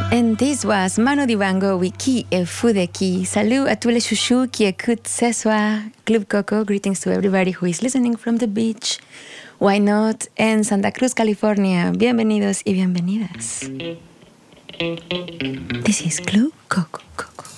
And this was Mano Dibango with Qui et Fou de Qui. Salut à tous les chouchous qui écoutent ce soir Club Coco. Greetings to everybody who is listening from the beach. Why not? En Santa Cruz, California. Bienvenidos y bienvenidas. This is Club Coco.